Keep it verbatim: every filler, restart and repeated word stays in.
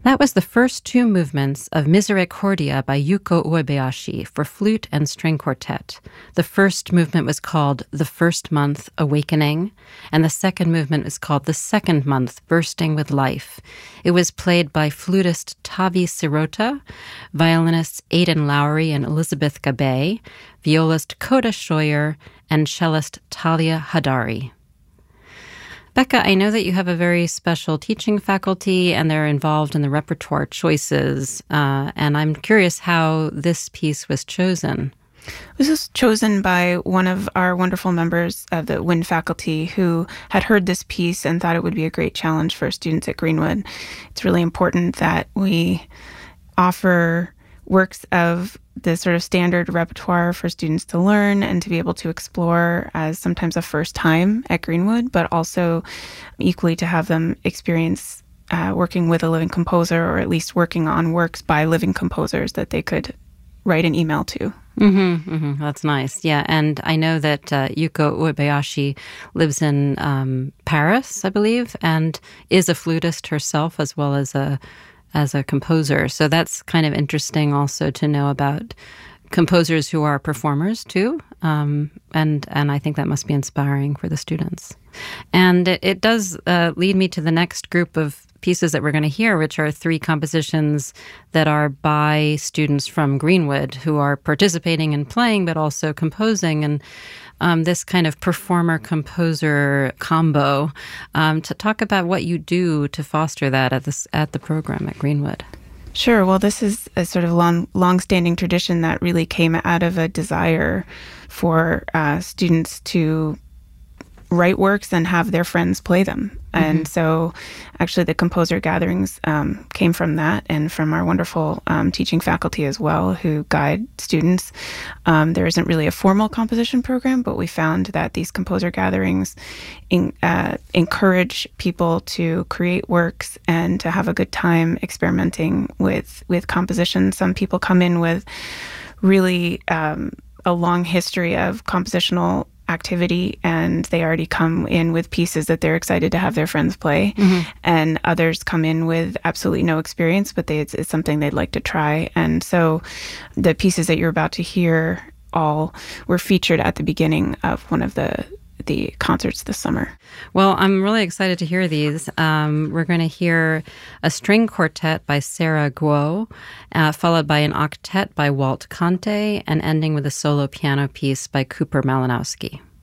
That was the first two movements of Misericordia by Yuko Uebayashi for flute and string quartet. The first movement was called The First Month, Awakening, and the second movement was called The Second Month, Bursting with Life. It was played by flutist Tavi Sirota, violinists Aidan Lowry and Elizabeth Gabay, violist Coda Scheuer, and cellist Talia Hadari. Becca, I know that you have a very special teaching faculty and they're involved in the repertoire choices, uh, and I'm curious how this piece was chosen. This was chosen by one of our wonderful members of the W I N faculty who had heard this piece and thought it would be a great challenge for students at Greenwood. It's really important that we offer works of the sort of standard repertoire for students to learn and to be able to explore as sometimes a first time at Greenwood, but also equally to have them experience uh, working with a living composer, or at least working on works by living composers that they could write an email to. Mm-hmm, mm-hmm. That's nice. Yeah, and I know that uh, Yuko Uebayashi lives in um, Paris, I believe, and is a flutist herself as well as a as a composer. So that's kind of interesting also to know about composers who are performers too. Um, and, and I think that must be inspiring for the students. And it, it does uh, lead me to the next group of pieces that we're going to hear, which are three compositions that are by students from Greenwood who are participating and playing, but also composing. And Um, this kind of performer-composer combo, um, to talk about what you do to foster that at this at the program at Greenwood. Sure. Well, this is a sort of long, long-standing tradition that really came out of a desire for uh, students to write works and have their friends play them. Mm-hmm. And so actually the composer gatherings um, came from that and from our wonderful um, teaching faculty as well who guide students. Um, there isn't really a formal composition program, but we found that these composer gatherings in, uh, encourage people to create works and to have a good time experimenting with, with composition. Some people come in with really um, a long history of compositional activity, and they already come in with pieces that they're excited to have their friends play. Mm-hmm. And others come in with absolutely no experience, but they, it's, it's something they'd like to try. And so the pieces that you're about to hear all were featured at the beginning of one of the the concerts this summer. Well, I'm really excited to hear these. Um, we're going to hear a string quartet by Sarah Guo, uh, followed by an octet by Walt Conte, and ending with a solo piano piece by Cooper Malinowski.